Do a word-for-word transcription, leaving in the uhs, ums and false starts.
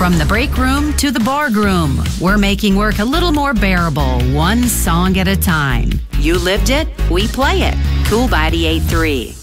From the break room to the bar room, we're making work a little more bearable, one song at a time. You lived it, we play it. Cool Body eight three.